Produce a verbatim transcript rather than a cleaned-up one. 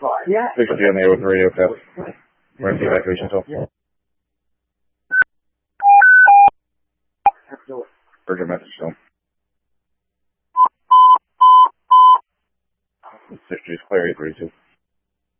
Yeah. six G on the air with the radio test. We're in the evacuation zone. Yeah. Urgent message zone. six G is clear, eight thirty-two.